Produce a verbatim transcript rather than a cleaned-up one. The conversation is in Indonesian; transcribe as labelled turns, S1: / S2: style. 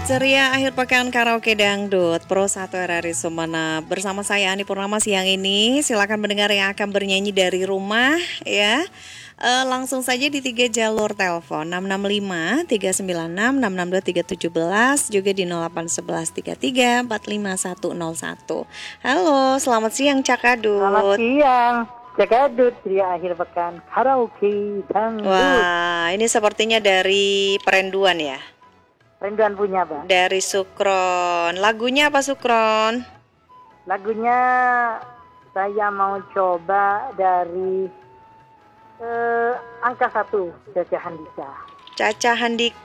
S1: Ceria akhir pekan karaoke dangdut Pro satu R R I Sumenep. Bersama saya Ani Purnama siang ini. Silakan mendengar yang akan bernyanyi dari rumah ya. Eh, langsung saja di tiga jalur telepon enam enam lima tiga sembilan enam enam enam dua tiga satu tujuh, juga di nol delapan satu satu tiga tiga empat lima satu nol satu. Halo, selamat siang Cak
S2: Selamat
S1: Adut.
S2: siang, Cekadut di akhir pekan karaoke dangdut.
S1: Wah, ini sepertinya dari Perenduan ya.
S2: Rinduan punya, Bang.
S1: Dari Sukron. Lagunya apa Sukron?
S2: Lagunya saya mau coba dari eh, angka satu, Caca Handika.
S1: Caca Handika.